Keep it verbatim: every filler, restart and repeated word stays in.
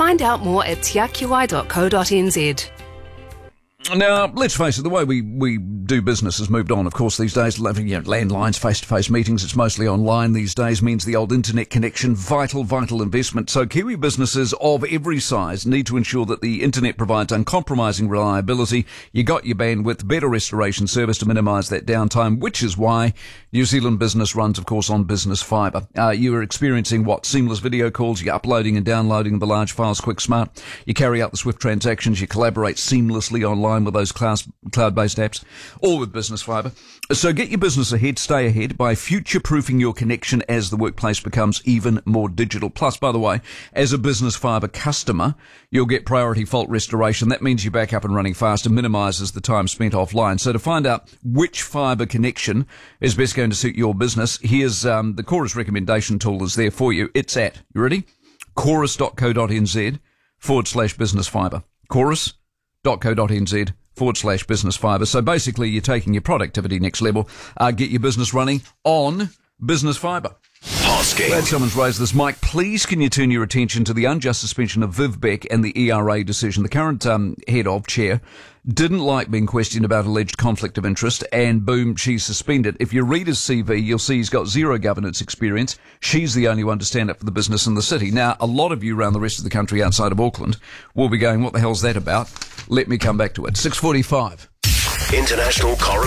Find out more at tiakiwai dot co dot n z. Now, let's face it, the way we, we do business has moved on, of course, these days. You know, landlines, face-to-face meetings, it's mostly online these days, means the old internet connection, vital, vital investment. So Kiwi businesses of every size need to ensure that the internet provides uncompromising reliability. You got your bandwidth, better restoration service to minimise that downtime, which is why New Zealand Business runs, of course, on Business Fibre. Uh, you are experiencing, what, seamless video calls, you're uploading and downloading the large files quick smart, you carry out the swift transactions, you collaborate seamlessly online with those cloud, cloud-based apps, all with Business Fibre. So get your business ahead, stay ahead by future-proofing your connection as the workplace becomes even more digital. Plus, by the way, as a Business Fibre customer, you'll get priority fault restoration. That means you're back up and running fast and minimises the time spent offline. So to find out which fibre connection is best going to suit your business, here's um, the Chorus recommendation tool is there for you. It's at, you ready? chorus dot co dot n z forward slash business fibre. chorus dot co dot n z forward slash business fibre. So basically you're taking your productivity next level. Uh, get your business running on Business Fibre. Glad someone's raised this. Mike, please can you turn your attention to the unjust suspension of Viv Beck and the E R A decision. The current um, head of chair didn't like being questioned about alleged conflict of interest, and boom, she's suspended. If you read his C V, you'll see he's got zero governance experience. She's the only one to stand up for the business in the city. Now, a lot of you around the rest of the country outside of Auckland will be going, what the hell's that about? Let me come back to it. six forty-five. International correspondent.